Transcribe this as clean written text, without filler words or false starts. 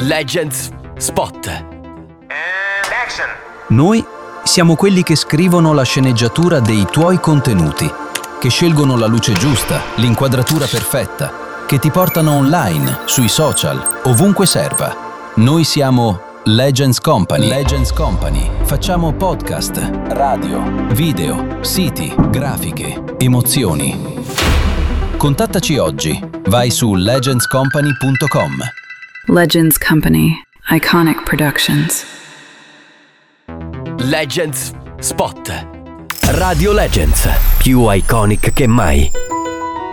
Legends Spot. And action. Noi siamo quelli che scrivono la sceneggiatura dei tuoi contenuti, che scelgono la luce giusta, l'inquadratura perfetta, che ti portano online, sui social, ovunque serva. Noi siamo Legends Company. Legends Company. Facciamo podcast, radio, video, siti, grafiche, emozioni. Contattaci oggi. Vai su legendscompany.com. Legends Company. Iconic Productions. Legends Spot. Radio Legends, più iconic che mai.